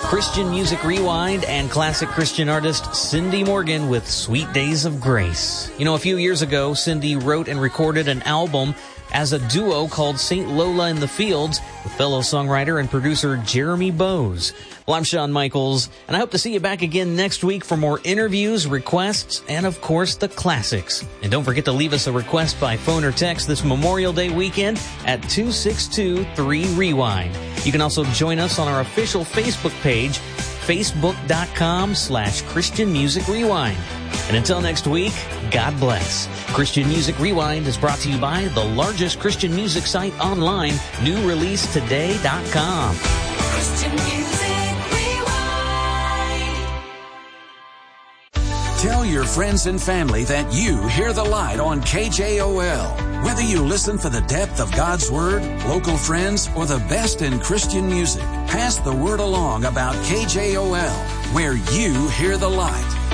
Christian Music Rewind and classic Christian artist Cindy Morgan with Sweet Days of Grace. You know, a few years ago, Cindy wrote and recorded an album as a duo called St. Lola in the Fields with fellow songwriter and producer Jeremy Bowes. Well, I'm Shawn Michaels, and I hope to see you back again next week for more interviews, requests, and of course, the classics. And don't forget to leave us a request by phone or text this Memorial Day weekend at 262-3REWIND. You can also join us on our official Facebook page, facebook.com/Christian Music Rewind. And until next week, God bless. Christian Music Rewind is brought to you by the largest Christian music site online, newreleasetoday.com. Christian Music Rewind. Tell your friends and family that you hear the light on KJOL. Whether you listen for the depth of God's Word, local friends, or the best in Christian music, pass the word along about KJOL, where you hear the light.